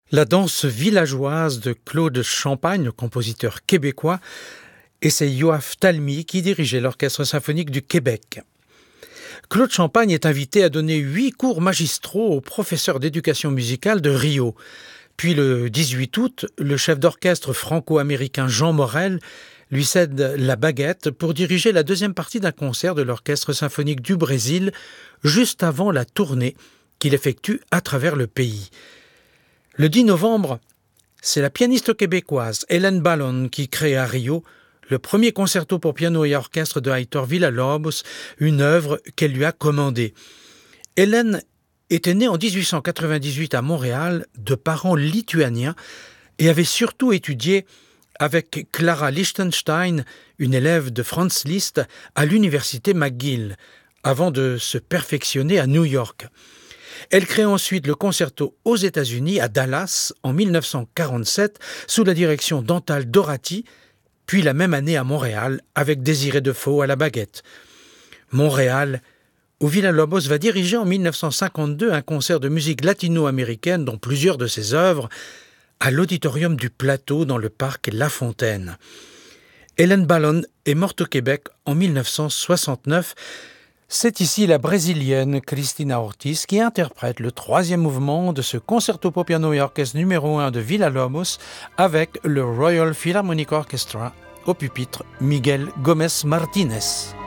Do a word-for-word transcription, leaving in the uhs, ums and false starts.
La danse villageoise de Claude Champagne, le compositeur québécois, et c'est Yoav Talmy qui dirigeait l'Orchestre symphonique du Québec. Claude Champagne est invité à donner huit cours magistraux au professeur d'éducation musicale de Rio. Puis le dix-huit août, le chef d'orchestre franco-américain Jean Morel lui cède la baguette pour diriger la deuxième partie d'un concert de l'Orchestre symphonique du Brésil, juste avant la tournée qu'il effectue à travers le pays. Le dix novembre, c'est la pianiste québécoise Hélène Ballon qui crée à Rio le premier concerto pour piano et orchestre de Heitor Villa-Lobos, une œuvre qu'elle lui a commandée. Hélène était née en dix-huit cent quatre-vingt-dix-huit à Montréal de parents lituaniens et avait surtout étudié avec Clara Lichtenstein, une élève de Franz Liszt, à l'université McGill, avant de se perfectionner à New York. Elle crée ensuite le concerto aux États-Unis, à Dallas, en dix-neuf cent quarante-sept, sous la direction d'Antal Dorati, puis la même année à Montréal, avec Désiré Defoe à la baguette. Montréal, où Villa-Lobos va diriger en dix-neuf cent cinquante-deux un concert de musique latino-américaine, dont plusieurs de ses œuvres, à l'Auditorium du Plateau, dans le parc La Fontaine. Hélène Ballon est morte au Québec en dix-neuf cent soixante-neuf. C'est ici la brésilienne Cristina Ortiz qui interprète le troisième mouvement de ce concerto pour piano et orchestre numéro un de Villa-Lobos avec le Royal Philharmonic Orchestra, au pupitre Miguel Gomez Martinez.